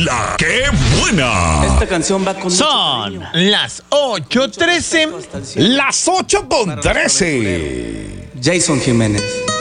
La que buena. Esta canción va con Son las 8:13. Las 8:13. Jason Jiménez.